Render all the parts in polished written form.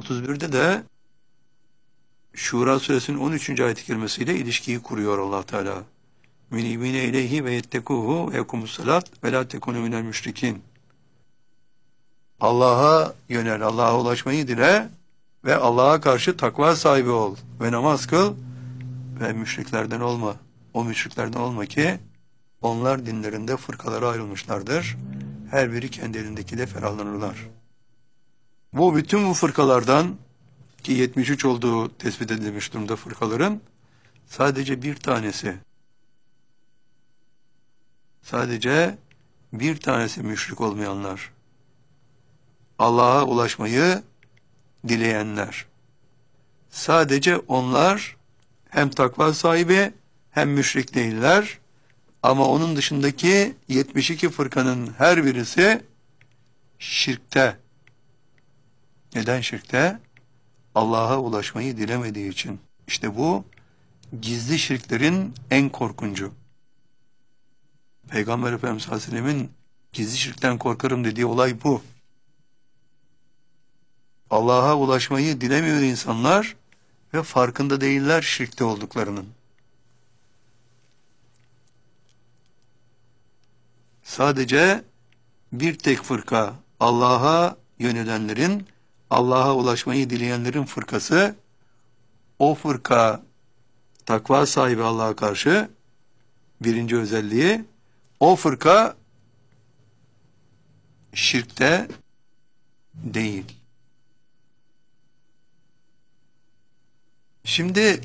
31'de de Şura suresinin 13. ayet-i kerimesiyle ilişkiyi kuruyor Allah Teala. Münibine ileyhi ve yettekuhu ve yekumussalat ve la tekunu minel müşrikin. Allah'a yönel, Allah'a ulaşmayı dile ve Allah'a karşı takva sahibi ol ve namaz kıl ve müşriklerden olma. O müşriklerden olma ki onlar dinlerinde fırkalara ayrılmışlardır. Her biri kendi elindekiyle ferahlanırlar. Bütün bu fırkalardan ki 73 olduğu tespit edilmiş durumda fırkaların sadece bir tanesi müşrik olmayanlar. Allah'a ulaşmayı dileyenler. Sadece onlar hem takva sahibi hem müşrik değiller. Ama onun dışındaki 72 fırkanın her birisi şirkte. Neden şirkte? Allah'a ulaşmayı dilemediği için. İşte bu gizli şirklerin en korkuncu. Peygamber Efendimiz sallallahu aleyhi ve sellemin gizli şirkten korkarım dediği olay bu. Allah'a ulaşmayı dilemiyor insanlar ve farkında değiller şirkte olduklarının. Sadece bir tek fırka, Allah'a yönelenlerin, Allah'a ulaşmayı dileyenlerin fırkası, o fırka takva sahibi Allah'a karşı, birinci özelliği, o fırka şirkte değil. Şimdi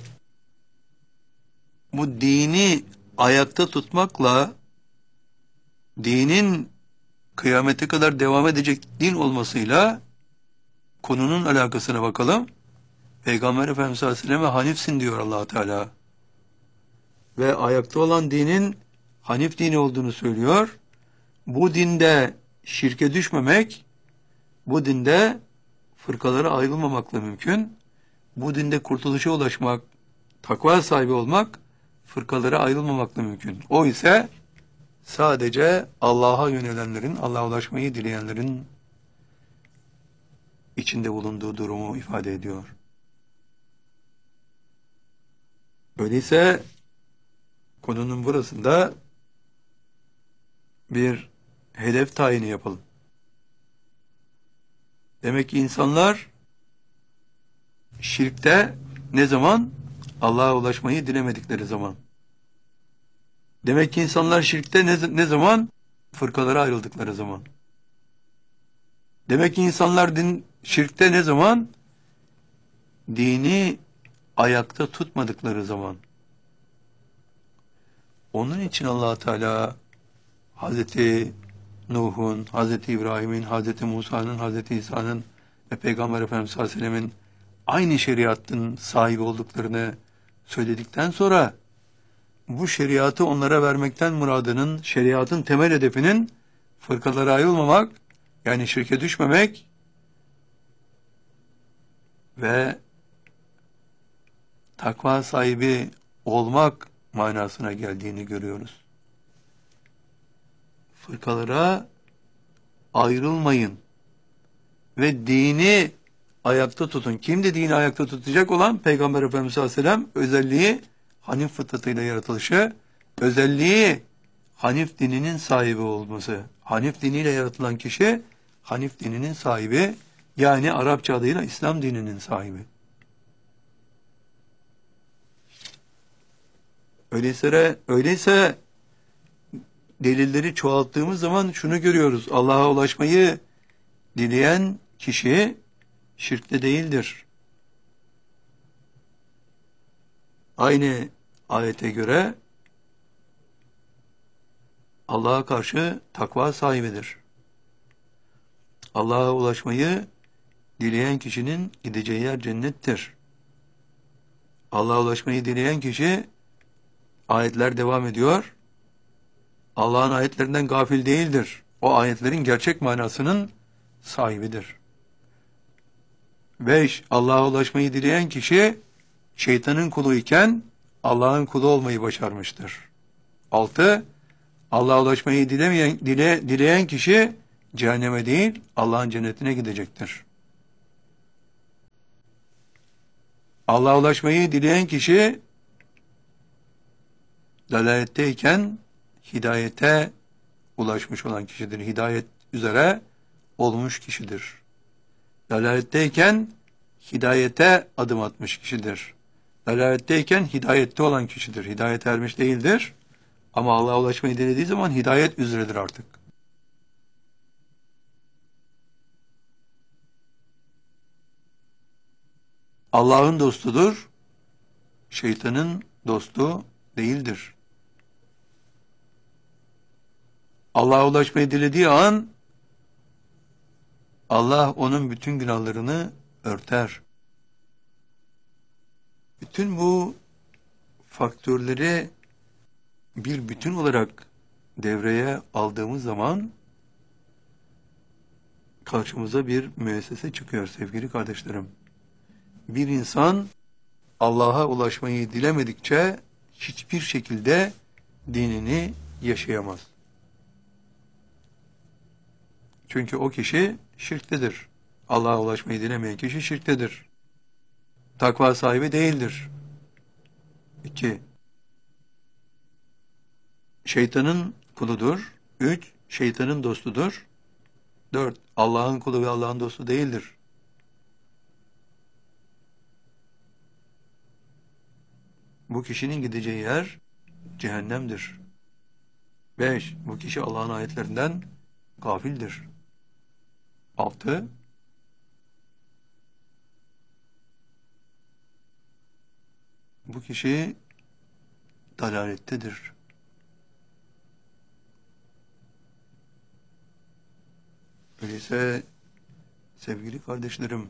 bu dini ayakta tutmakla dinin kıyamete kadar devam edecek din olmasıyla konunun alakasına bakalım. Peygamber Efendimiz sallallahu aleyhi ve selleme hanifsin diyor Allah Teala. Ve ayakta olan dinin hanif dini olduğunu söylüyor. Bu dinde şirke düşmemek, bu dinde fırkalara ayrılmamakla mümkün. Bu dinde kurtuluşa ulaşmak, takva sahibi olmak, fırkalara ayrılmamakla mümkün. O ise sadece Allah'a yönelenlerin, Allah'a ulaşmayı dileyenlerin içinde bulunduğu durumu ifade ediyor. Öyleyse konunun burasında bir hedef tayini yapalım. Demek ki insanlar şirkte ne zaman? Allah'a ulaşmayı dilemedikleri zaman. Demek ki insanlar şirkte ne zaman? Fırkalara ayrıldıkları zaman. Demek ki insanlar şirkte ne zaman? Dini ayakta tutmadıkları zaman. Onun için Allah Teala Hazreti Nuh'un, Hazreti İbrahim'in, Hazreti Musa'nın, Hazreti İsa'nın ve Peygamber Efendimiz sallallahu aleyhi ve sellemin aynı şeriatın sahibi olduklarını söyledikten sonra bu şeriatı onlara vermekten muradının, şeriatın temel hedefinin fırkalara ayrılmamak, yani şirke düşmemek ve takva sahibi olmak manasına geldiğini görüyoruz. Fırkalara ayrılmayın ve dini ayakta tutun. Kim de dini ayakta tutacak olan? Peygamber Efendimiz sallallahu aleyhi ve sellem özelliği Hanif fıtratıyla yaratılışı, özelliği Hanif dininin sahibi olması. Hanif diniyle yaratılan kişi Hanif dininin sahibi, yani Arapça adıyla İslam dininin sahibi. Öyleyse delilleri çoğalttığımız zaman şunu görüyoruz. Allah'a ulaşmayı dileyen kişi şirkte değildir. Aynı ayete göre Allah'a karşı takva sahibidir. Allah'a ulaşmayı dileyen kişinin gideceği yer cennettir. Allah'a ulaşmayı dileyen kişi, ayetler devam ediyor, Allah'ın ayetlerinden gafil değildir. O ayetlerin gerçek manasının sahibidir. 5. Allah'a ulaşmayı dileyen kişi şeytanın kulu iken Allah'ın kulu olmayı başarmıştır. 6. Allah'a ulaşmayı dileyen kişi cehenneme değil Allah'ın cennetine gidecektir. Allah'a ulaşmayı dileyen kişi dalaletteyken hidayete ulaşmış olan kişidir. Hidayet üzere olmuş kişidir. Dalaletteyken hidayete adım atmış kişidir. Dalaletteyken hidayette olan kişidir. Hidayete ermiş değildir. Ama Allah'a ulaşmayı denediği zaman hidayet üzeredir artık. Allah'ın dostudur. Şeytanın dostu değildir. Allah'a ulaşmayı dilediği an Allah onun bütün günahlarını örter. Bütün bu faktörleri bir bütün olarak devreye aldığımız zaman karşımıza bir müessese çıkıyor sevgili kardeşlerim. Bir insan Allah'a ulaşmayı dilemedikçe hiçbir şekilde dinini yaşayamaz. Çünkü o kişi şirktedir. Allah'a ulaşmayı dilemeyen kişi şirktedir. Takva sahibi değildir. 2. Şeytanın kuludur. 3. Şeytanın dostudur. 4. Allah'ın kulu ve Allah'ın dostu değildir. Bu kişinin gideceği yer cehennemdir. 5. Bu kişi Allah'ın ayetlerinden gafildir. 6. Bu kişi dalalettedir. Öyleyse sevgili kardeşlerim,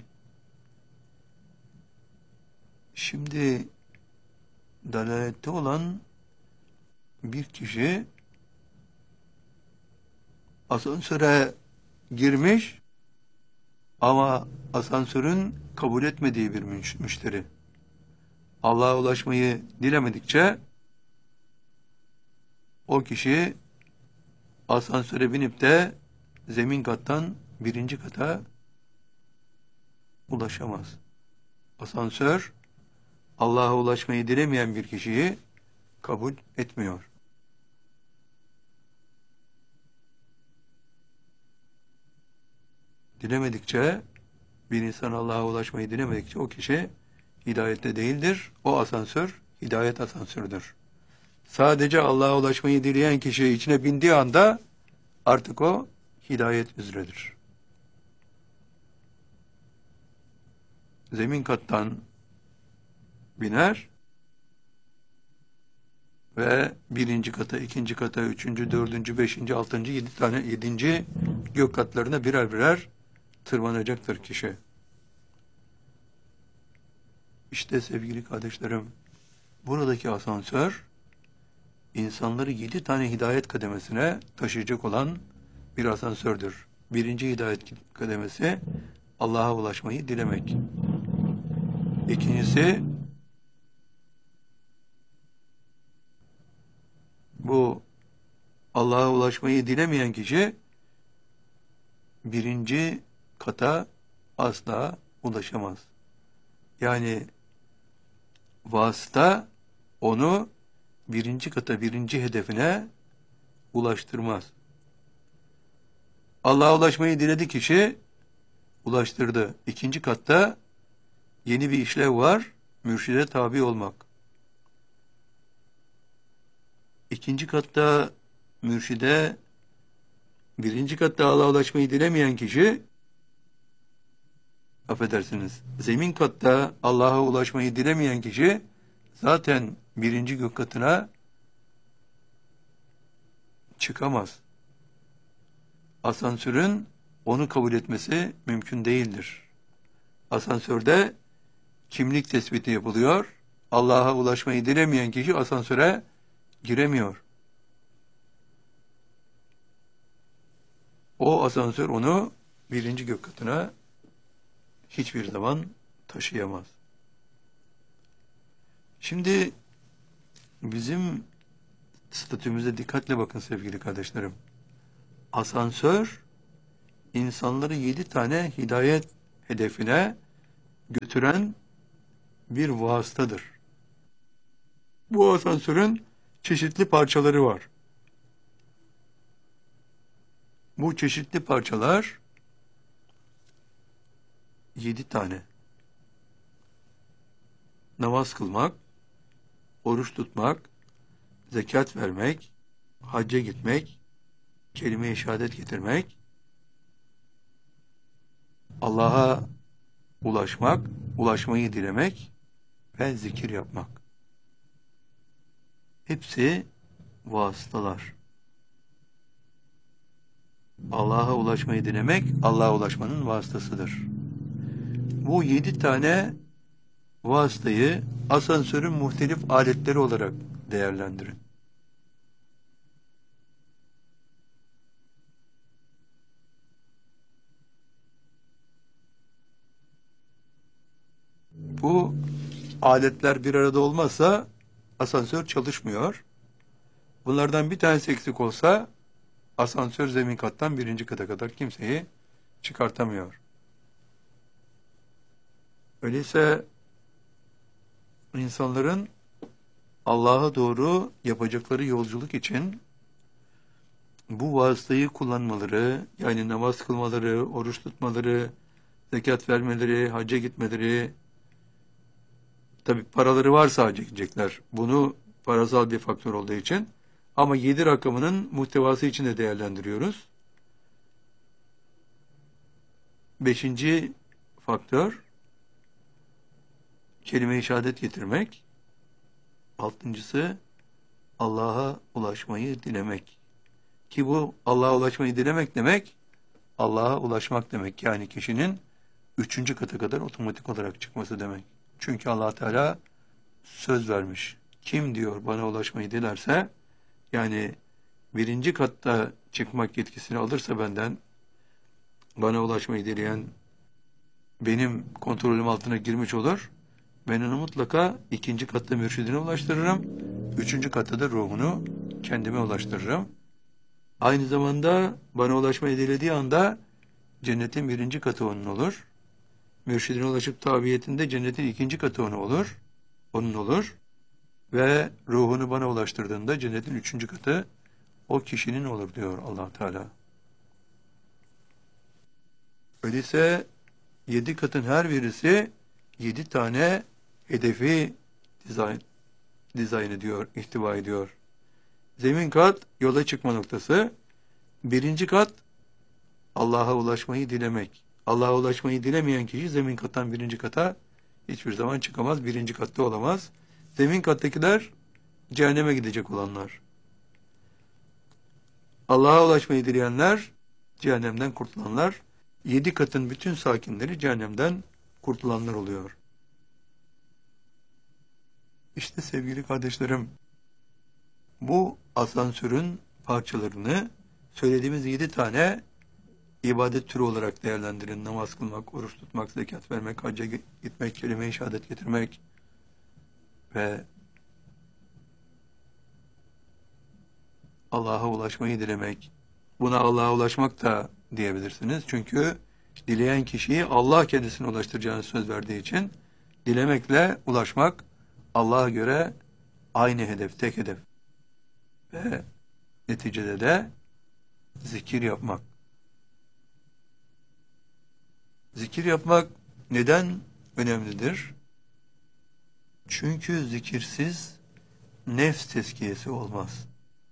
şimdi dalalette olan bir kişi asansöre girmiş ama asansörün kabul etmediği bir müşteri. Allah'a ulaşmayı dilemedikçe o kişi asansöre binip de zemin kattan 1. kata ulaşamaz. Asansör Allah'a ulaşmayı dilemeyen bir kişiyi kabul etmiyor. Dilemedikçe, bir insan Allah'a ulaşmayı dilemedikçe o kişi hidayette değildir. O asansör hidayet asansörüdür. Sadece Allah'a ulaşmayı dileyen kişi içine bindiği anda artık o hidayet üzeredir. Zemin kattan biner ve 1. kata, 2. kata, 3., 4., 5., 6., 7. gök katlarına birer birer tırmanacaktır kişi. İşte sevgili kardeşlerim, buradaki asansör insanları 7 tane hidayet kademesine taşıyacak olan bir asansördür. 1. hidayet kademesi Allah'a ulaşmayı dilemek. 2'ncisi bu Allah'a ulaşmayı dilemeyen kişi 1. kata asla ulaşamaz. Yani vasıta onu 1. kata, 1. hedefine ulaştırmaz. Allah'a ulaşmayı diledi kişi, ulaştırdı. 2. katta yeni bir işlev var, mürşide tabi olmak. 2. katta mürşide, 1. katta Allah'a ulaşmayı dilemeyen kişi, affedersiniz, zemin katta Allah'a ulaşmayı dilemeyen kişi zaten 1. gök katına çıkamaz. Asansörün onu kabul etmesi mümkün değildir. Asansörde kimlik tespiti yapılıyor. Allah'a ulaşmayı dilemeyen kişi asansöre giremiyor. O asansör onu 1. gök katına hiçbir zaman taşıyamaz. Şimdi bizim statümüze dikkatle bakın sevgili kardeşlerim. Asansör insanları 7 tane hidayet hedefine götüren bir vasıtadır. Bu asansörün çeşitli parçaları var. Bu çeşitli parçalar 7 tane. Namaz kılmak, oruç tutmak, zekat vermek, hacca gitmek, kelime-i şehadet getirmek, Allah'a ulaşmak, ulaşmayı dilemek ve zikir yapmak. Hepsi vasıtalar. Allah'a ulaşmayı dilemek, Allah'a ulaşmanın vasıtasıdır. Bu 7 tane vasıtayı asansörün muhtelif aletleri olarak değerlendirin. Bu aletler bir arada olmazsa asansör çalışmıyor. Bunlardan bir tanesi eksik olsa asansör zemin kattan 1. kata kadar kimseyi çıkartamıyor. Öyleyse insanların Allah'a doğru yapacakları yolculuk için bu vasıtayı kullanmaları, yani namaz kılmaları, oruç tutmaları, zekat vermeleri, hacca gitmeleri, tabi paraları varsa hacca gidecekler. Bunu parasal bir faktör olduğu için, ama 7 rakamının muhtevası için de değerlendiriyoruz. 5. faktör kelime-i şehadet getirmek. 6.'sı Allah'a ulaşmayı dilemek. Ki bu Allah'a ulaşmayı dilemek demek, Allah'a ulaşmak demek. Yani kişinin 3. kata kadar otomatik olarak çıkması demek. Çünkü Allah Teala söz vermiş. Kim diyor bana ulaşmayı dilerse, yani 1. katta çıkmak yetkisini alırsa benden, bana ulaşmayı dileyen benim kontrolüm altına girmiş olur. Ben onu mutlaka 2. katta mürşidine ulaştırırım. 3. katta da ruhunu kendime ulaştırırım. Aynı zamanda bana ulaşmayı dilediği anda cennetin 1. katı onun olur. Mürşidine ulaşıp tabiyetinde cennetin 2. katı onun olur. Ve ruhunu bana ulaştırdığında cennetin 3. katı o kişinin olur diyor Allah Teala. Öyleyse 7 katın her birisi 7 tane hedefi dizayn ediyor, ihtiva ediyor. Zemin kat yola çıkma noktası. 1. kat Allah'a ulaşmayı dilemek. Allah'a ulaşmayı dilemeyen kişi zemin kattan 1. kata hiçbir zaman çıkamaz. 1. katta olamaz. Zemin kattakiler cehenneme gidecek olanlar. Allah'a ulaşmayı dileyenler cehennemden kurtulanlar. 7 katın bütün sakinleri cehennemden kurtulanlar oluyor. İşte sevgili kardeşlerim, bu asansörün parçalarını söylediğimiz 7 tane ibadet türü olarak değerlendirin. Namaz kılmak, oruç tutmak, zekat vermek, hacca gitmek, kelime-i şehadet getirmek ve Allah'a ulaşmayı dilemek. Buna Allah'a ulaşmak da diyebilirsiniz. Çünkü dileyen kişiyi Allah kendisine ulaştıracağını söz verdiği için dilemekle ulaşmak Allah'a göre aynı hedef, tek hedef. Ve neticede de zikir yapmak. Zikir yapmak neden önemlidir? Çünkü zikirsiz nefs tezkiyesi olmaz.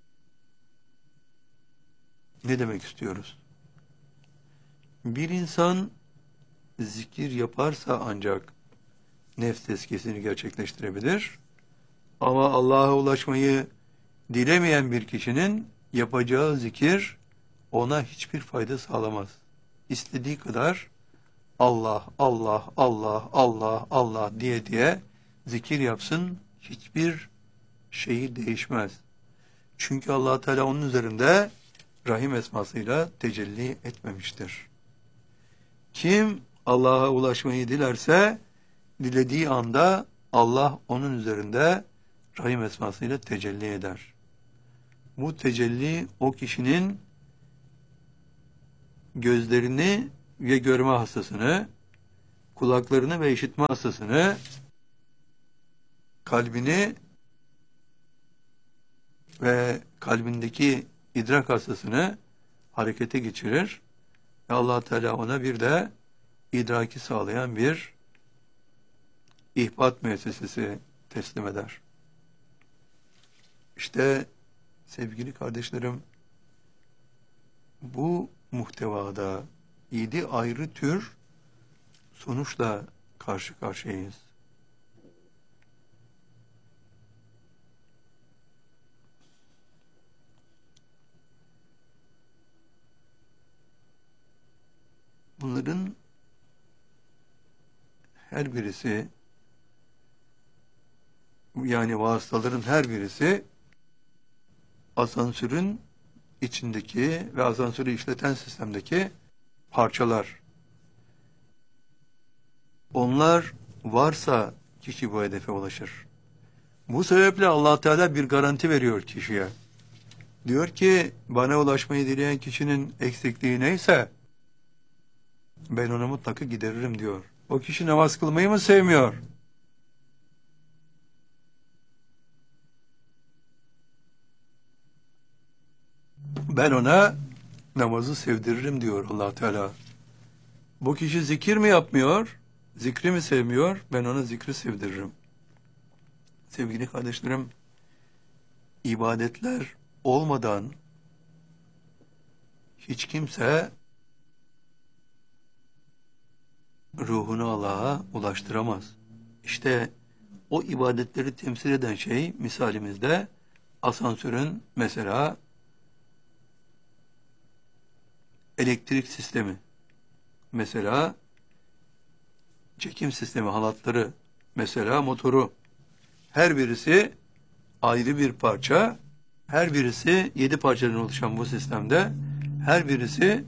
Ne demek istiyoruz? Bir insan zikir yaparsa ancak nefs tezkiyesini gerçekleştirebilir. Ama Allah'a ulaşmayı dilemeyen bir kişinin yapacağı zikir ona hiçbir fayda sağlamaz. İstediği kadar Allah, Allah, Allah, Allah, Allah diye zikir yapsın, hiçbir şeyi değişmez. Çünkü Allah Teala onun üzerinde Rahim esmasıyla tecelli etmemiştir. Kim Allah'a ulaşmayı dilerse, dilediği anda Allah onun üzerinde Rahim esmasıyla tecelli eder. Bu tecelli o kişinin gözlerini ve görme hastasını, kulaklarını ve işitme hastasını kalbini ve kalbindeki idrak hastasını harekete geçirir ve Allah Teala ona bir de idraki sağlayan bir ihbat müessesesi teslim eder. İşte sevgili kardeşlerim, bu muhtevada 7 ayrı tür sonuçla karşı karşıyayız. Bunların her birisi, yani vasıtaların her birisi asansörün içindeki ve asansörü işleten sistemdeki parçalar. Onlar varsa kişi bu hedefe ulaşır. Bu sebeple Allah Teala bir garanti veriyor kişiye. Diyor ki, bana ulaşmayı dileyen kişinin eksikliği neyse ben onu mutlaka gideririm diyor. O kişi namaz kılmayı mı sevmiyor? Ben ona namazı sevdiririm diyor Allah Teala. Bu kişi zikir mi yapmıyor? Zikri mi sevmiyor? Ben ona zikri sevdiririm. Sevgili kardeşlerim, ibadetler olmadan hiç kimse ruhunu Allah'a ulaştıramaz. İşte o ibadetleri temsil eden şey misalimizde asansörün mesela elektrik sistemi, mesela çekim sistemi, halatları, mesela motoru. Her birisi ayrı bir parça, her birisi 7 parçadan oluşan bu sistemde her birisi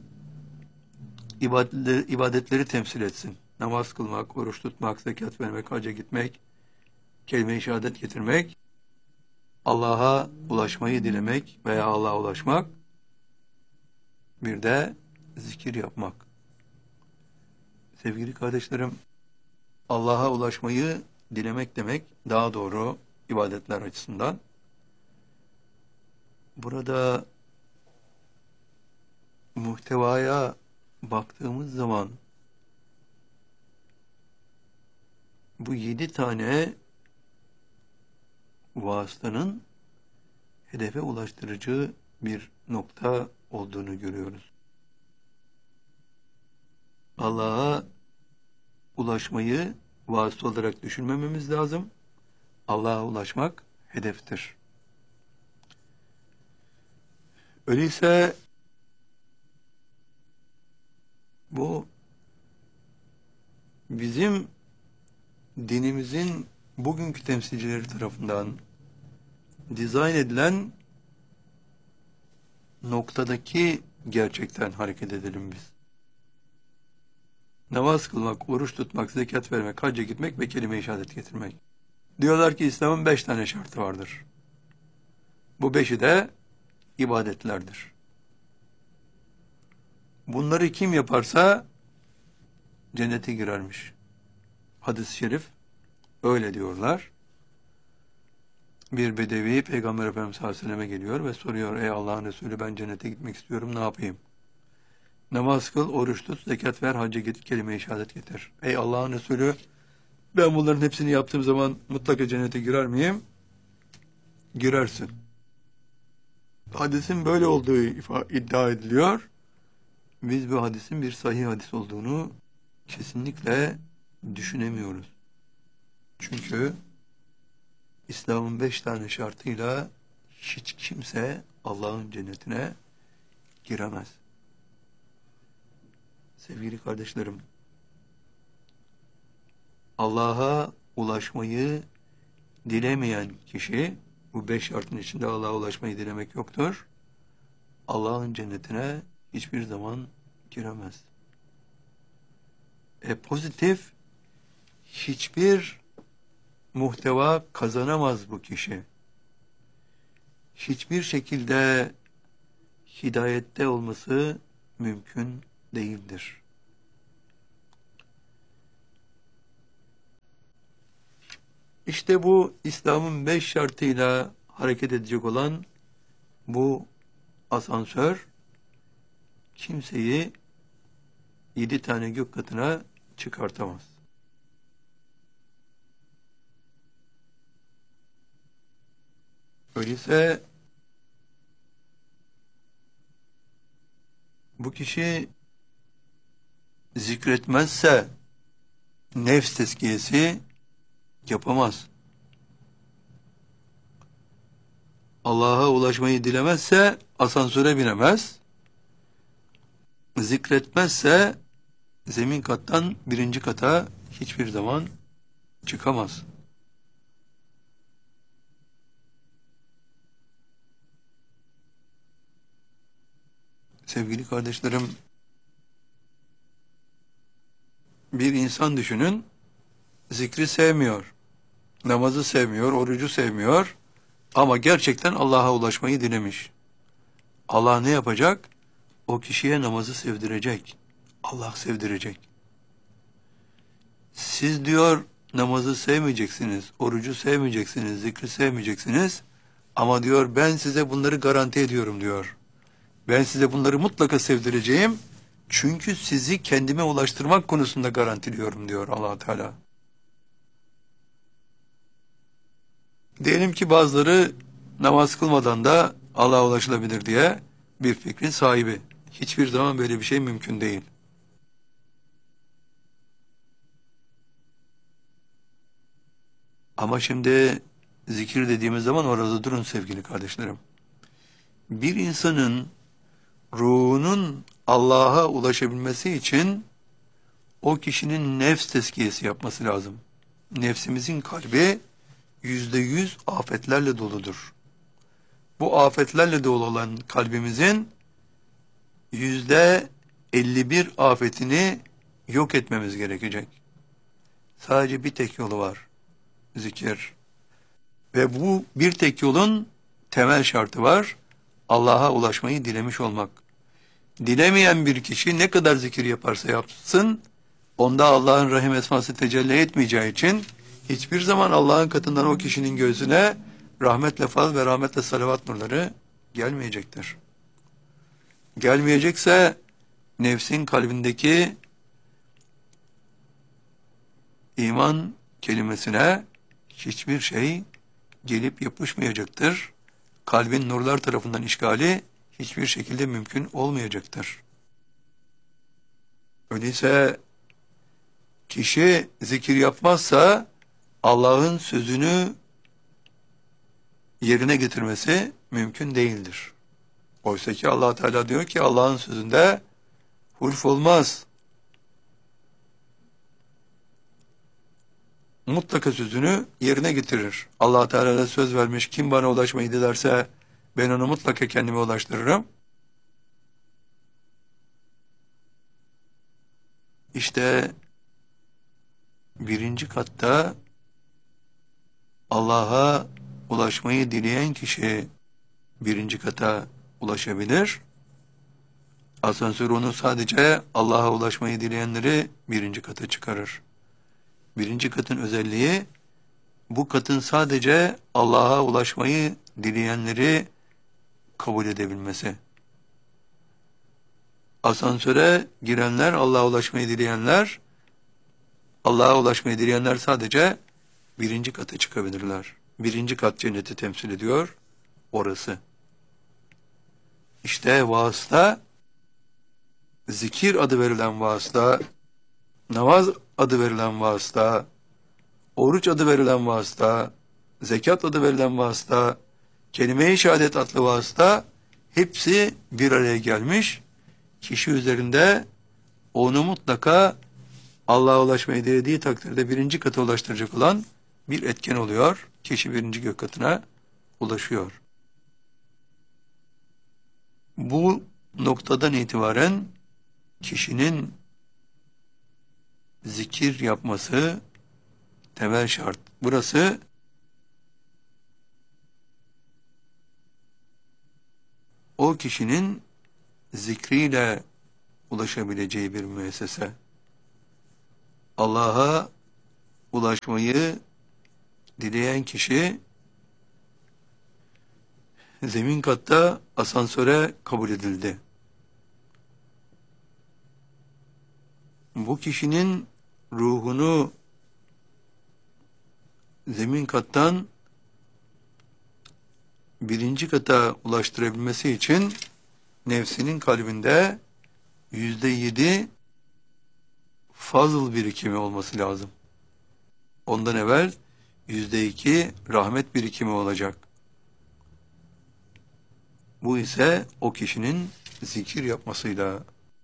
ibadetleri temsil etsin. Namaz kılmak, oruç tutmak, zekat vermek, hacca gitmek, kelime-i şehadet getirmek, Allah'a ulaşmayı dilemek veya Allah'a ulaşmak, bir de zikir yapmak. Sevgili kardeşlerim, Allah'a ulaşmayı dilemek demek daha doğru ibadetler açısından. Burada muhtevaya baktığımız zaman bu 7 tane vasıtanın hedefe ulaştırıcı bir nokta olduğunu görüyoruz. Allah'a ulaşmayı vasıta olarak düşünmememiz lazım. Allah'a ulaşmak hedeftir. Öyleyse bu bizim dinimizin bugünkü temsilcileri tarafından dizayn edilen noktadaki gerçekten hareket edelim biz. Namaz kılmak, oruç tutmak, zekat vermek, hacca gitmek ve kelime-i şehadet getirmek. Diyorlar ki İslam'ın 5 tane şartı vardır. Bu 5'i de ibadetlerdir. Bunları kim yaparsa cennete girermiş. Hadis-i şerif öyle diyorlar. Bir bedevi Peygamber Efendimiz sallallahu aleyhi ve selleme geliyor ve soruyor, ey Allah'ın Resulü, ben cennete gitmek istiyorum, ne yapayım? Namaz kıl, oruç tut, zekat ver, hacca git, kelime-i şehadet getir. Ey Allah'ın Resulü, ben bunların hepsini yaptığım zaman mutlaka cennete girer miyim? Girersin. Hadisin böyle olduğu iddia ediliyor. Biz bu hadisin bir sahih hadis olduğunu kesinlikle düşünemiyoruz. Çünkü İslam'ın 5 tane şartıyla hiç kimse Allah'ın cennetine giremez. Sevgili kardeşlerim, Allah'a ulaşmayı dilemeyen kişi, bu 5 şartın içinde Allah'a ulaşmayı dilemek yoktur, Allah'ın cennetine hiçbir zaman giremez. Pozitif hiçbir muhteva kazanamaz bu kişi. Hiçbir şekilde hidayette olması mümkün değildir. İşte bu İslam'ın 5 şartıyla hareket edecek olan bu asansör kimseyi 7 tane gök katına çıkartamaz. Öyleyse bu kişi zikretmezse nefs tezkiyesi yapamaz. Allah'a ulaşmayı dilemezse asansöre binemez. Zikretmezse zemin kattan 1. kata hiçbir zaman çıkamaz. Sevgili kardeşlerim, bir insan düşünün, zikri sevmiyor, namazı sevmiyor, orucu sevmiyor ama gerçekten Allah'a ulaşmayı dilemiş. Allah ne yapacak? O kişiye namazı sevdirecek. Allah sevdirecek. Siz diyor namazı sevmeyeceksiniz, orucu sevmeyeceksiniz, zikri sevmeyeceksiniz ama diyor ben size bunları garanti ediyorum diyor. Ben size bunları mutlaka sevdireceğim. Çünkü sizi kendime ulaştırmak konusunda garantiliyorum diyor Allah Teala. Diyelim ki bazıları namaz kılmadan da Allah'a ulaşılabilir diye bir fikrin sahibi. Hiçbir zaman böyle bir şey mümkün değil. Ama şimdi zikir dediğimiz zaman orada durun sevgili kardeşlerim. Bir insanın ruhunun Allah'a ulaşabilmesi için o kişinin nefs tezkiyesi yapması lazım. Nefsimizin kalbi %100 afetlerle doludur. Bu afetlerle dolu olan kalbimizin %51 afetini yok etmemiz gerekecek. Sadece bir tek yolu var. Zikir. Ve bu bir tek yolun temel şartı var. Allah'a ulaşmayı dilemiş olmak. Dilemeyen bir kişi ne kadar zikir yaparsa yapsın, onda Allah'ın rahim esması tecelli etmeyeceği için hiçbir zaman Allah'ın katından o kişinin göğsüne rahmetle faz ve rahmetle salavat nurları gelmeyecektir. Gelmeyecekse nefsin kalbindeki iman kelimesine hiçbir şey gelip yapışmayacaktır. Kalbin nurlar tarafından işgali hiçbir şekilde mümkün olmayacaktır. Öyleyse kişi zikir yapmazsa Allah'ın sözünü yerine getirmesi mümkün değildir. Oysa ki Allah Teala diyor ki Allah'ın sözünde hulf olmaz. Mutlaka sözünü yerine getirir. Allah Teala da söz vermiş, kim bana ulaşmayı dilerse ben onu mutlaka kendime ulaştırırım. İşte 1. katta Allah'a ulaşmayı dileyen kişi 1. kata ulaşabilir. Asansör onu sadece Allah'a ulaşmayı dileyenleri 1. kata çıkarır. 1. katın özelliği bu katın sadece Allah'a ulaşmayı dileyenleri kabul edebilmesi. Asansöre girenler, Allah'a ulaşmayı dileyenler, Allah'a ulaşmayı dileyenler sadece 1. kata çıkabilirler. 1. kat cenneti temsil ediyor, orası. İşte vasıta, zikir adı verilen vasıta, namaz adı verilen vasıta, oruç adı verilen vasıta, zekat adı verilen vasıta, kelime-i şehadet adlı vasıta, hepsi bir araya gelmiş. Kişi üzerinde onu mutlaka Allah'a ulaşmayı dilediği takdirde 1. kata ulaştıracak olan bir etken oluyor. Kişi 1. gök katına ulaşıyor. Bu noktadan itibaren kişinin zikir yapması temel şart. Burası o kişinin zikriyle ulaşabileceği bir müessese. Allah'a ulaşmayı dileyen kişi zemin katta asansöre kabul edildi. Bu kişinin ruhunu zemin kattan birinci kata ulaştırabilmesi için nefsinin kalbinde %7 fazıl birikimi olması lazım. Ondan evvel %2 rahmet birikimi olacak. Bu ise o kişinin zikir yapmasıyla.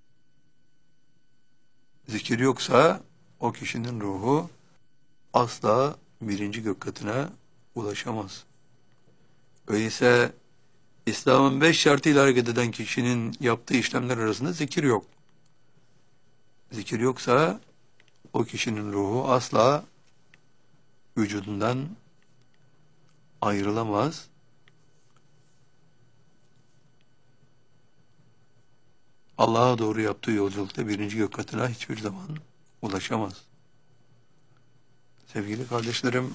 Zikir yoksa o kişinin ruhu asla birinci gök katına ulaşamaz. Öyleyse İslam'ın 5 şartıyla hareket eden kişinin yaptığı işlemler arasında zikir yok. Zikir yoksa o kişinin ruhu asla vücudundan ayrılamaz. Allah'a doğru yaptığı yolculukta birinci gök katına hiçbir zaman ulaşamaz. Sevgili kardeşlerim,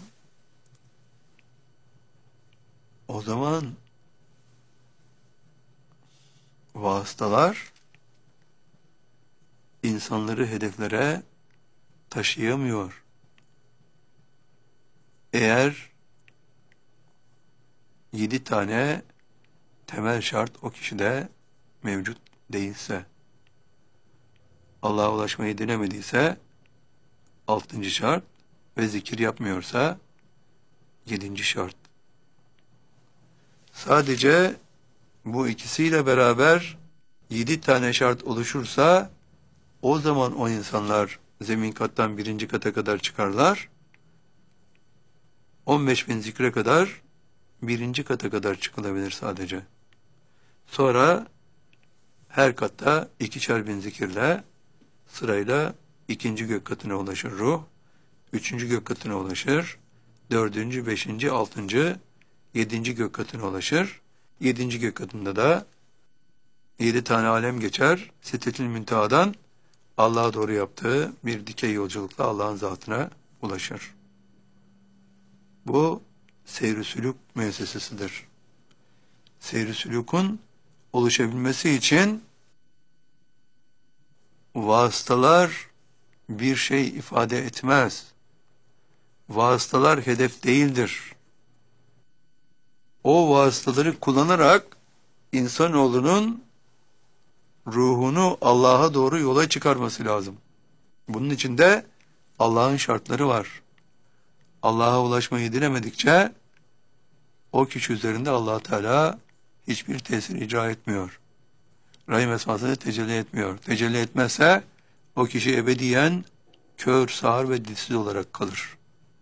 o zaman vasıtalar insanları hedeflere taşıyamıyor. Eğer 7 tane temel şart o kişide mevcut değilse, Allah'a ulaşmayı denemediyse 6. şart ve zikir yapmıyorsa 7. şart. Sadece bu ikisiyle beraber 7 tane şart oluşursa o zaman o insanlar zemin kattan birinci kata kadar çıkarlar. 15.000 zikre kadar birinci kata kadar çıkılabilir sadece. Sonra her katta 2.000 zikirle sırayla 2. gök katına ulaşır ruh, 3. gök katına ulaşır, 4., 5., 6., 7. gök katına ulaşır. 7. gök katında da 7 tane alem geçer. Sidretül Münteha'dan Allah'a doğru yaptığı bir dikey yolculukla Allah'ın zatına ulaşır. Bu seyr-i sülûk müessesesidir. Seyr-i sülûkun oluşabilmesi için vasıtalar bir şey ifade etmez. Vasıtalar hedef değildir. O vasıtaları kullanarak insanoğlunun ruhunu Allah'a doğru yola çıkarması lazım. Bunun için de Allah'ın şartları var. Allah'a ulaşmayı dilemedikçe o kişi üzerinde Allah Teala hiçbir tesir icra etmiyor. Rahim esmasını tecelli etmiyor. Tecelli etmezse o kişi ebediyen kör, sağır ve dilsiz olarak kalır.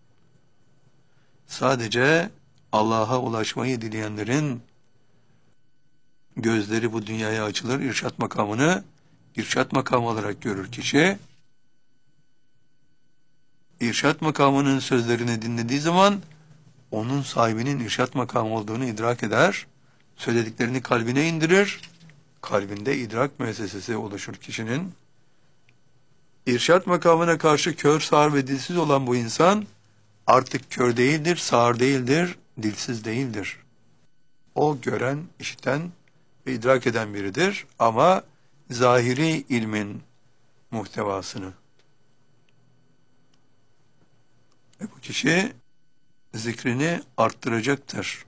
Sadece Allah'a ulaşmayı dileyenlerin gözleri bu dünyaya açılır, irşat makamını irşat makamı olarak görür kişi. İrşat makamının sözlerini dinlediği zaman onun sahibinin irşat makamı olduğunu idrak eder. Söylediklerini kalbine indirir. Kalbinde idrak müessesesi oluşur kişinin. İrşat makamına karşı kör, sağır ve dilsiz olan bu insan artık kör değildir, sağır değildir, dilsiz değildir. O gören, işiten ve idrak eden biridir ama zahiri ilmin muhtevasını. Ve bu kişi zikrini arttıracaktır.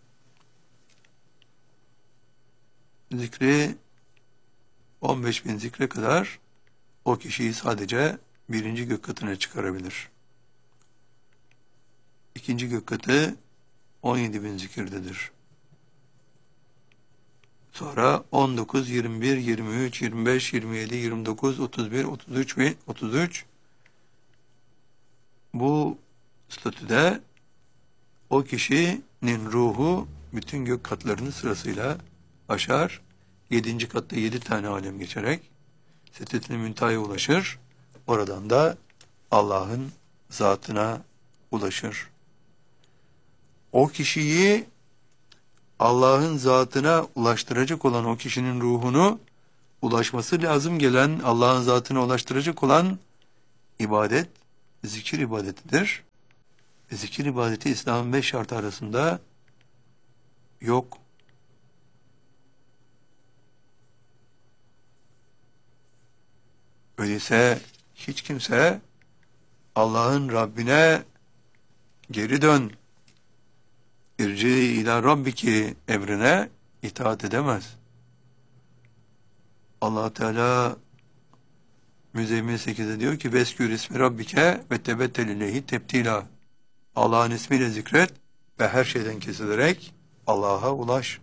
Zikri 15.000 zikre kadar o kişiyi sadece birinci gök katına çıkarabilir. İkinci gök katı 17.000 zikirdedir. Sonra 19, 21, 23, 25, 27, 29, 31, 33 ve 33 bu statüde o kişinin ruhu bütün gök katlarını sırasıyla aşar. 7. katta 7 tane alem geçerek Sidretül Münteha'ya ulaşır. Oradan da Allah'ın zatına ulaşır. O kişiyi Allah'ın zatına ulaştıracak olan o kişinin ruhunu ulaşması lazım gelen Allah'ın zatına ulaştıracak olan ibadet, zikir ibadetidir. Zikir ibadeti İslam'ın 5 şartı arasında yok. Öyleyse hiç kimse Allah'ın Rabbine geri dön, irci ila rabbiki emrine itaat edemez. Allah Teala Müzzemmil 8'de diyor ki veskür ismi rabbike ve tebettel ileyhi tebtila. Allah'ın ismiyle zikret ve her şeyden kesilerek Allah'a ulaş.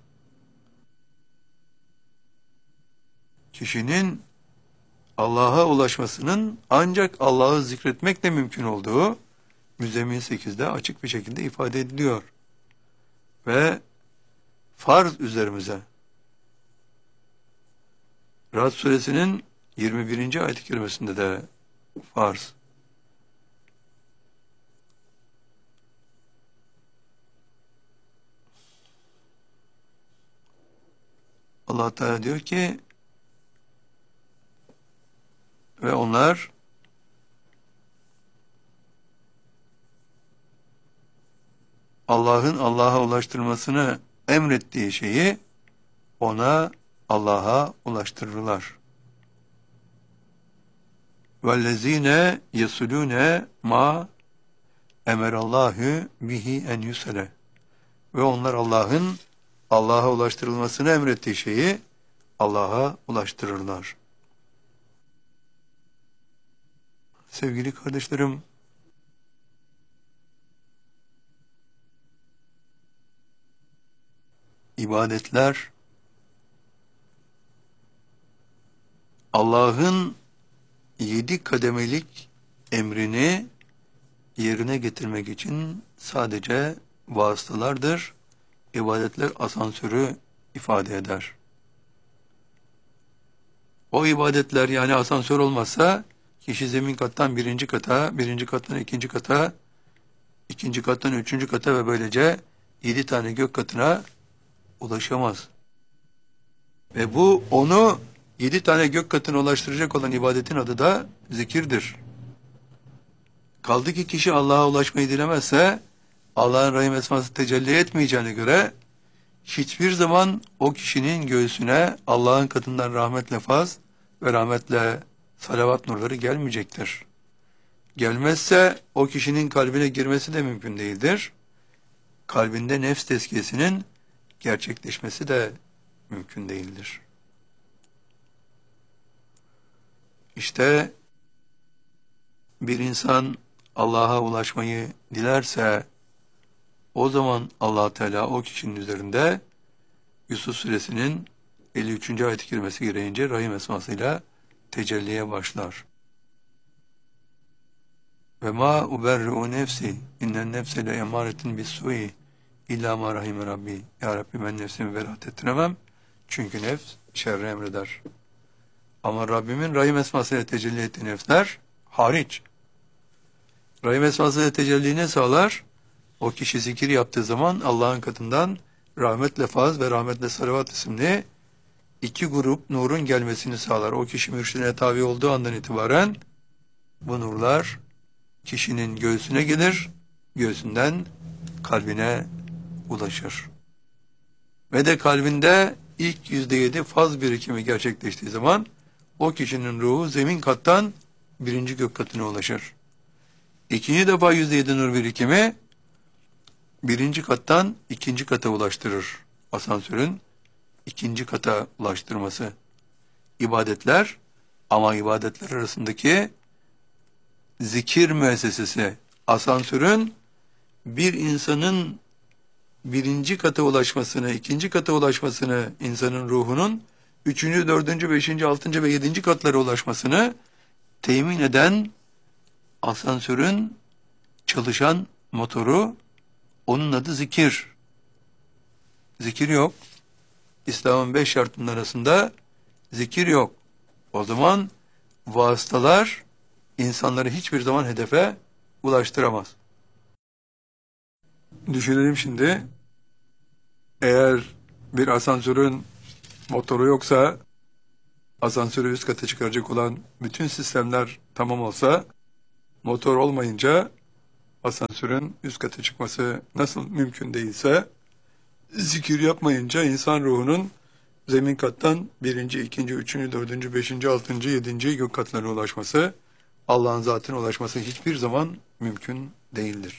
Kişinin Allah'a ulaşmasının ancak Allah'ı zikretmekle mümkün olduğu Müzzemmil 8'de açık bir şekilde ifade ediliyor. Ve farz üzerimize. Ra'd suresinin 21. ayet-i kerimesinde de farz. Allah Teala diyor ki ve onlar Allah'ın Allah'a ulaştırmasını emrettiği şeyi ona Allah'a ulaştırırlar. وَالَّذ۪ينَ يَسُلُونَ مَا اَمَرَ bihi en yusele. Ve onlar Allah'ın Allah'a ulaştırılmasını emrettiği şeyi Allah'a ulaştırırlar. Sevgili kardeşlerim, ibadetler Allah'ın 7 kademelik emrini yerine getirmek için sadece vasıtalardır. İbadetler asansörü ifade eder. O ibadetler yani asansör olmazsa kişi zemin kattan 1. kata, 1. kattan 2. kata, 2. kattan 3. kata ve böylece 7 tane gök katına ulaşamaz. Ve bu onu 7 tane gök katına ulaştıracak olan ibadetin adı da zikirdir. Kaldı ki kişi Allah'a ulaşmayı dilemezse Allah'ın rahim esması tecelli etmeyeceğine göre hiçbir zaman o kişinin göğsüne Allah'ın katından rahmetle faz ve rahmetle salavat nurları gelmeyecektir. Gelmezse o kişinin kalbine girmesi de mümkün değildir. Kalbinde nefs tezkiyesinin gerçekleşmesi de mümkün değildir. İşte bir insan Allah'a ulaşmayı dilerse o zaman Allah Teala o kişinin üzerinde Yusuf suresinin 53. ayet-i kerimesi gereğince rahim esmasıyla tecelliye başlar. Ve ma uberri'u nefsi innen nefse le emaretin bis-sui illa ma rahime rabbi. Ya Rabbi ben nefsimi beraat ettiremem. Çünkü nefs şerri emreder. Ama Rabbimin rahim esmasıyla tecelli ettiği nefsler hariç. Rahim esmasıyla tecelli ne sağlar? O kişi zikir yaptığı zaman Allah'ın katından rahmetle faz ve rahmetle salavat isimli 2 grup nurun gelmesini sağlar. O kişi mürşidine tabi olduğu andan itibaren bu nurlar kişinin göğsüne gelir, göğsünden kalbine ulaşır. Ve de kalbinde ilk %7 faz birikimi gerçekleştiği zaman o kişinin ruhu zemin kattan 1. gök katına ulaşır. İkinci defa %7 nur birikimi 1. kattan 2. kata ulaştırır. Asansörün 2. kata ulaştırması. İbadetler ama ibadetler arasındaki zikir müessesesi asansörün bir insanın 1. kata ulaşmasını, 2. kata ulaşmasını, insanın ruhunun 3., 4., 5., 6. ve 7. katlara ulaşmasını temin eden asansörün çalışan motoru, onun adı zikir. Zikir yok. İslam'ın 5 şartının arasında zikir yok. O zaman vasıtalar insanları hiçbir zaman hedefe ulaştıramaz. Düşünelim şimdi. Eğer bir asansörün motoru yoksa, asansörü üst kata çıkaracak olan bütün sistemler tamam olsa, motor olmayınca asansörün üst kata çıkması nasıl mümkün değilse, zikir yapmayınca insan ruhunun zemin kattan birinci, ikinci, üçüncü, dördüncü, beşinci, altıncı, yedinci gök katlarına ulaşması, Allah'ın zatına ulaşması hiçbir zaman mümkün değildir.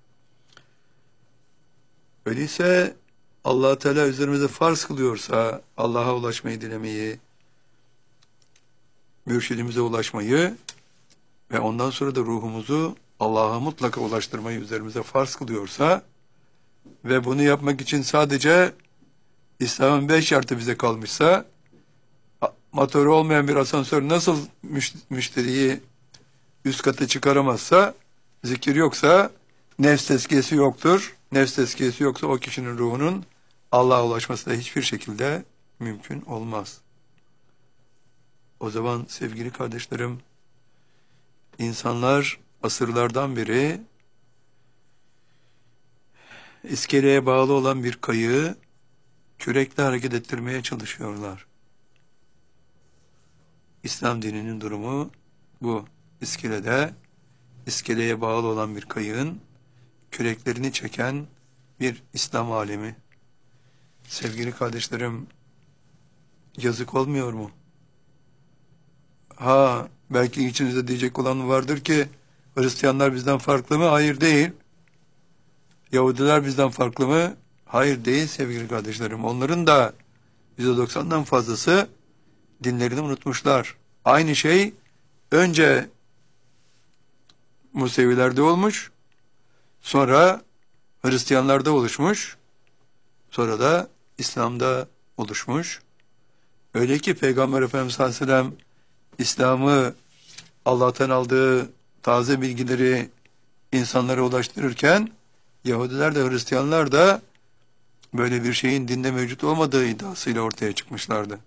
Öyleyse Allah Teala üzerimize farz kılıyorsa Allah'a ulaşmayı dilemeyi, mürşidimize ulaşmayı ve ondan sonra da ruhumuzu Allah'a mutlaka ulaştırmayı üzerimize farz kılıyorsa ve bunu yapmak için sadece İslam'ın 5 şartı bize kalmışsa, motoru olmayan bir asansör nasıl müşteriyi üst kata çıkaramazsa, zikir yoksa nefs tezkiyesi yoktur. Nefs tezkiyesi yoksa o kişinin ruhunun Allah'a ulaşması da hiçbir şekilde mümkün olmaz. O zaman sevgili kardeşlerim, insanlar asırlardan beri iskeleye bağlı olan bir kayığı kürekle hareket ettirmeye çalışıyorlar. İslam dininin durumu bu. İskeleye bağlı olan bir kayığın küreklerini çeken bir İslam alemi. Sevgili kardeşlerim, yazık olmuyor mu? Belki içinizde diyecek olan vardır ki, Hristiyanlar bizden farklı mı? Hayır, değil. Yahudiler bizden farklı mı? Hayır, değil sevgili kardeşlerim. Onların da %90'dan fazlası dinlerini unutmuşlar. Aynı şey önce Musevilerde olmuş, sonra Hristiyanlarda oluşmuş, sonra da İslam'da oluşmuş. Öyle ki Peygamber Efendimiz sallallahu aleyhi ve sellem İslam'ı, Allah'tan aldığı taze bilgileri insanlara ulaştırırken, Yahudiler de Hristiyanlar da böyle bir şeyin dinde mevcut olmadığı iddiasıyla ortaya çıkmışlardı.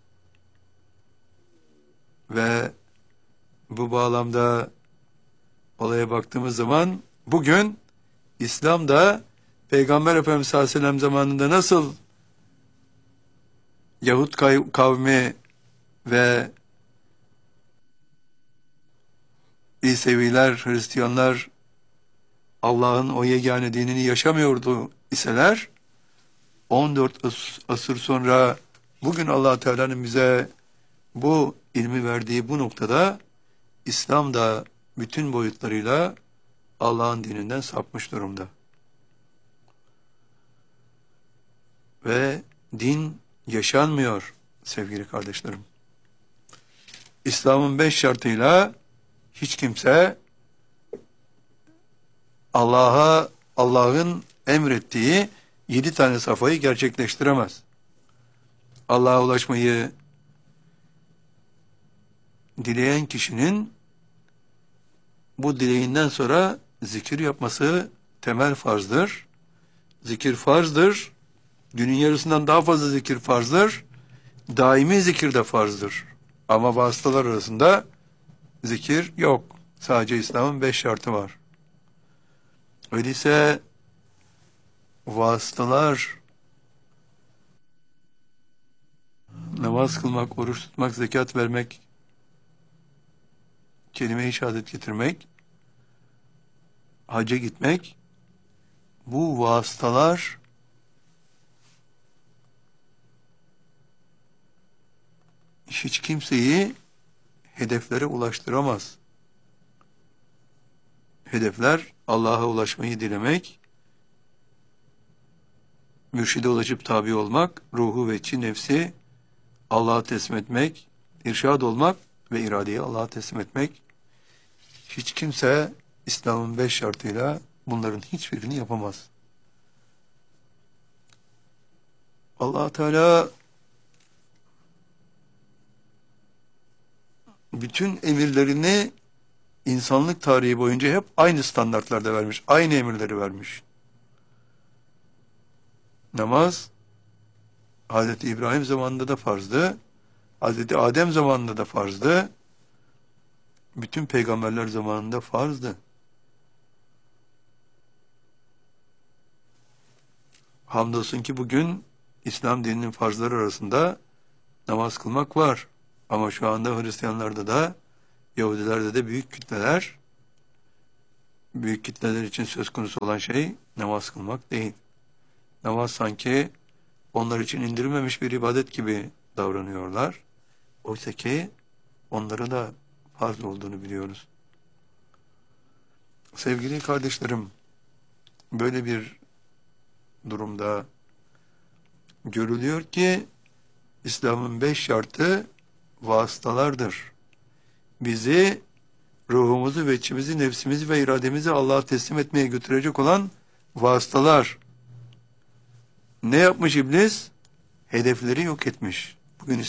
Ve bu bağlamda olaya baktığımız zaman bugün İslam'da Peygamber Efendimiz sallallahu aleyhi ve sellem zamanında nasıl Yahut kavmi ve İseviler, Hristiyanlar Allah'ın o yegane dinini yaşamıyordu iseler, 14 asır sonra bugün Allah Teala'nın bize bu ilmi verdiği bu noktada İslam da bütün boyutlarıyla Allah'ın dininden sapmış durumda. Ve din yaşanmıyor sevgili kardeşlerim. İslam'ın 5 şartıyla hiç kimse Allah'ın emrettiği 7 tane safayı gerçekleştiremez. Allah'a ulaşmayı dileyen kişinin bu dileğinden sonra zikir yapması temel farzdır. Zikir farzdır. Günün yarısından daha fazla zikir farzdır. Daimi zikir de farzdır. Ama vasıtalar arasında zikir yok. Sadece İslam'ın 5 şartı var. Öyleyse vasıtalar, namaz kılmak, oruç tutmak, zekat vermek, kelime-i şehadet getirmek, hacca gitmek, bu vasıtalar hiç kimseyi hedeflere ulaştıramaz. Hedefler Allah'a ulaşmayı dilemek, mürşide ulaşıp tabi olmak, ruhu ve içi nefsi Allah'a teslim etmek, irşad olmak ve iradeyi Allah'a teslim etmek. Hiç kimse İslam'ın 5 şartıyla bunların hiçbirini yapamaz. Allah Teala bütün emirlerini insanlık tarihi boyunca hep aynı standartlarda vermiş, aynı emirleri vermiş. Namaz Hazreti İbrahim zamanında da farzdı, Hazreti Adem zamanında da farzdı, bütün peygamberler zamanında farzdı. Hamdolsun ki bugün İslam dininin farzları arasında namaz kılmak var. Ama şu anda Hristiyanlarda da, Yahudilerde de büyük kütleler büyük kitleler için söz konusu olan şey namaz kılmak değil. Namaz sanki onlar için indirilmemiş bir ibadet gibi davranıyorlar. Oysa ki onlara da farz olduğunu biliyoruz. Sevgili kardeşlerim, böyle bir durumda görülüyor ki İslam'ın 5 şartı vasıtalardır. Bizi, ruhumuzu ve içimizi, nefsimizi ve irademizi Allah'a teslim etmeye götürecek olan vasıtalar. Ne yapmış iblis? Hedefleri yok etmiş. Bugün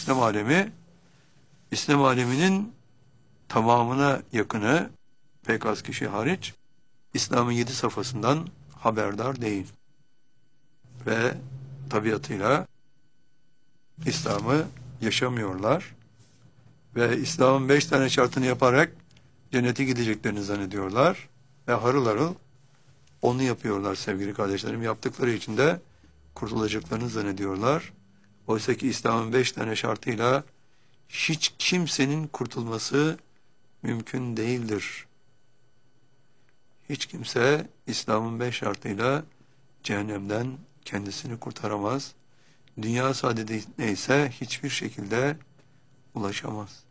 İslam aleminin tamamına yakını, pek az kişi hariç, İslam'ın 7 safhasından haberdar değil. Ve tabiatıyla İslam'ı yaşamıyorlar. Ve İslam'ın 5 tane şartını yaparak cennete gideceklerini zannediyorlar. Ve harıl harıl onu yapıyorlar sevgili kardeşlerim. Yaptıkları için de kurtulacaklarını zannediyorlar. Oysa ki İslam'ın 5 tane şartıyla hiç kimsenin kurtulması mümkün değildir. Hiç kimse İslam'ın 5 şartıyla cehennemden kendisini kurtaramaz. Dünya saadetine ise hiçbir şekilde ulaşamaz.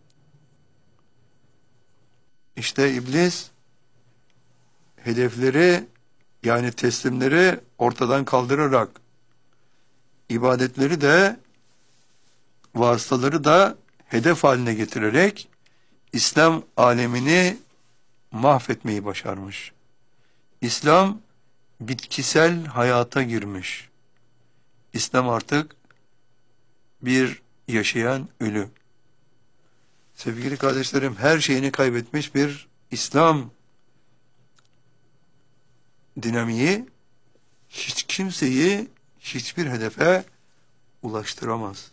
İşte iblis hedefleri, yani teslimleri ortadan kaldırarak ibadetleri de vasıtaları da hedef haline getirerek İslam alemini mahvetmeyi başarmış. İslam bitkisel hayata girmiş. İslam artık bir yaşayan ölü. Sevgili kardeşlerim, her şeyini kaybetmiş bir İslam dinamiği hiç kimseyi hiçbir hedefe ulaştıramaz.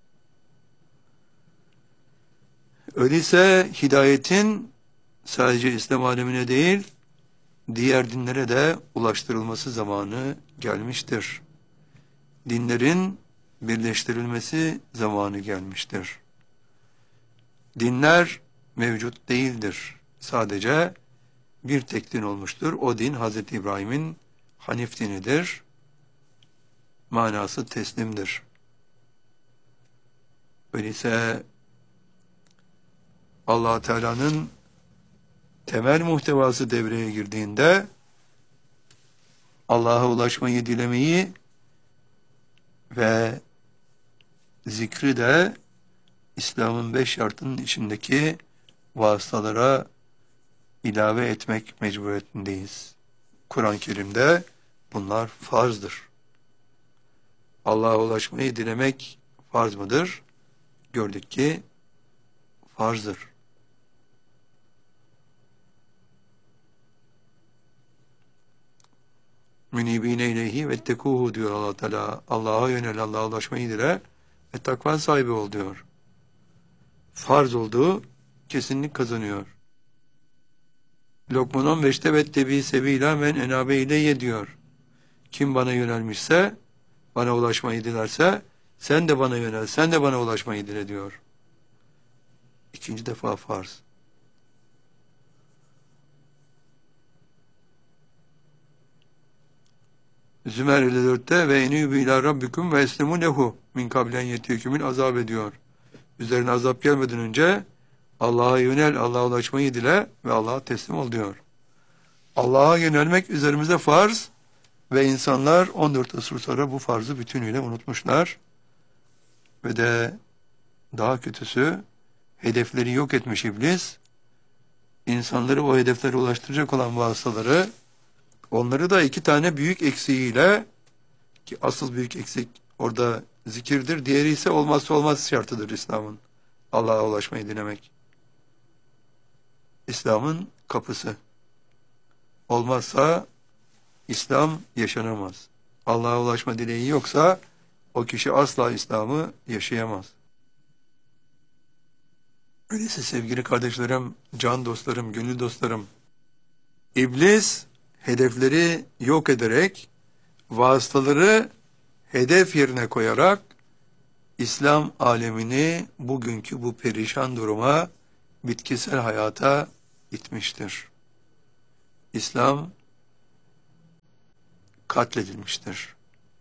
Öyleyse hidayetin sadece İslam alemine değil, diğer dinlere de ulaştırılması zamanı gelmiştir. Dinlerin birleştirilmesi zamanı gelmiştir. Dinler mevcut değildir. Sadece bir tek din olmuştur. O din Hazreti İbrahim'in Hanif dinidir. Manası teslimdir. Öyleyse Allah Teala'nın temel muhtevası devreye girdiğinde Allah'a ulaşmayı dilemeyi ve zikri de İslam'ın 5 şartının içindeki vasıtalara ilave etmek mecburiyetindeyiz. Kur'an-ı Kerim'de bunlar farzdır. Allah'a ulaşmayı dilemek farz mıdır? Gördük ki farzdır. Münibine ileyhi ve tekuhu diyor Allah Teala. Allah'a yönel, Allah'a ulaşmayı dile ve takva sahibi ol diyor. Farz olduğu kesinlik kazanıyor. Lokman 15'te vettebi sebila men enabe ileyye diyor. Kim bana yönelmişse, bana ulaşmayı dilerse, sen de bana yönel, sen de bana ulaşmayı dile diyor. İkinci defa farz. Zümer 54'te ve enübü ila rabbikum ve eslimu lehu min kablen yetiyekümün azap ediyor. Üzerine azap gelmeden önce Allah'a yönel, Allah'a ulaşmayı dile ve Allah'a teslim ol diyor. Allah'a yönelmek üzerimize farz ve insanlar 14 asır sonra bu farzı bütünüyle unutmuşlar. Ve de daha kötüsü hedefleri yok etmiş iblis. İnsanları o hedeflere ulaştıracak olan vasıtaları, onları da 2 tane büyük eksiğiyle, ki asıl büyük eksik orada zikirdir, diğeri ise olmazsa olmaz şartıdır İslam'ın. Allah'a ulaşmayı dilemek. İslam'ın kapısı. Olmazsa İslam yaşanamaz. Allah'a ulaşma dileği yoksa o kişi asla İslam'ı yaşayamaz. Öyleyse sevgili kardeşlerim, can dostlarım, gönül dostlarım, İblis hedefleri yok ederek, vasıtaları hedef yerine koyarak İslam alemini bugünkü bu perişan duruma, bitkisel hayata itmiştir. İslam katledilmiştir.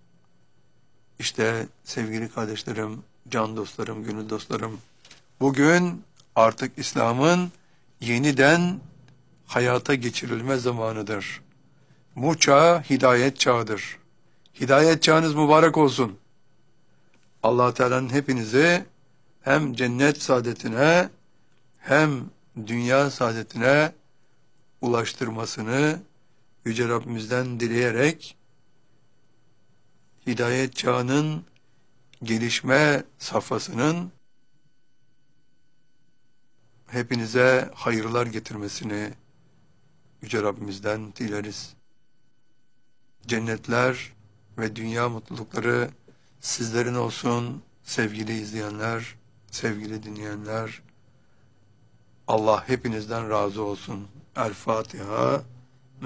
İşte sevgili kardeşlerim, can dostlarım, gönül dostlarım, bugün artık İslam'ın yeniden hayata geçirilme zamanıdır. Bu çağ hidayet çağıdır. Hidayet çağınız mübarek olsun. Allah Teala'nın hepinizi hem cennet saadetine hem dünya saadetine ulaştırmasını Yüce Rabbimizden dileyerek hidayet çağının gelişme safhasının hepinize hayırlar getirmesini Yüce Rabbimizden dileriz. Cennetler ve dünya mutlulukları sizlerin olsun sevgili izleyenler, sevgili dinleyenler. Allah hepinizden razı olsun. El Fatiha.